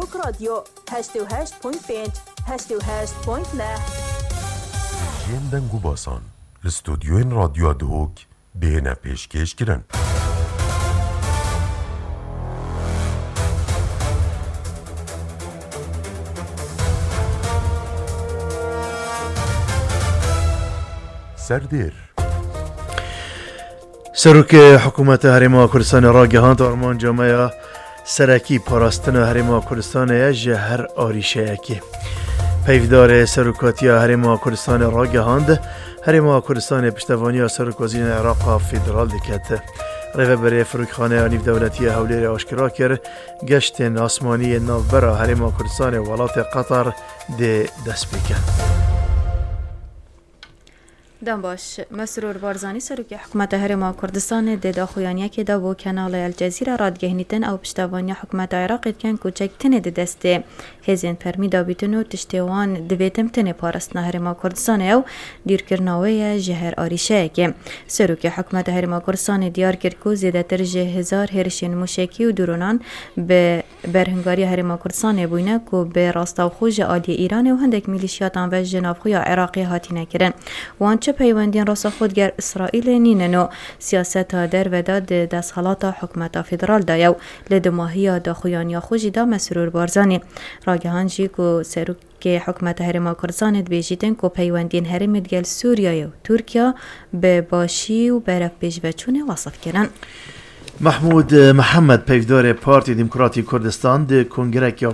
رادیو 88.5 88.9 جیم دنگو باسان لستودیوین رادیو دهوک بهنه پیشکش کرن. سردیر سروک حکومت هرما کردستان راگهاند آرمان جامعه سرکی پاراستن هرما کردستان جهر آریشه یکی پیفدار سروکاتی هرما کردستان راگهاند هرما کردستان پشتوانی سروک وزیر عراق فدرال دکت روی برای فروکخانه آنیف دولتی هولیر آشکرا کرد گشت آسمانی نوبرا هرما کردستان ولات قطر ده دست بکن. دم باش مسرور بارزانی سروک حکومت هرما کردستان د خویانی که دا بو کانال الجزیره رادگهنیتن او پشتوانی حکومت عراق کن کوچکتن د دست هزین فرمی دابیتنو تشتوان دویتم تن پاراستن هرما کردستان او دیرکرناوی جهر آریشه که سروک حکومت هرما کردستان دیار کرد کو زیادتر 1000 هرشین موشکی و درونان به برهنگاری هرما کردستان بوینه کو به راستاو خوج عالی ایران و هندک میلیشیاتان و جنابخوی عراقی هاتینه کرن وان چه پیوندین راست خودگر اسرائیل نیننو سیاست در و داد دستخالات حکومت فدرال دایو لدماهی دا خویانی خوشی دا مسرور بارزانی راگهان جی کو سروک که حکومت هرما کردستان بیجیدن کو پیوندین هرم دگل سوریه و ترکیه به باشی و برف بیجوچونه وصف کردن. محمود محمد پیفدار پارتی دموکراتی کردستان ده کنگره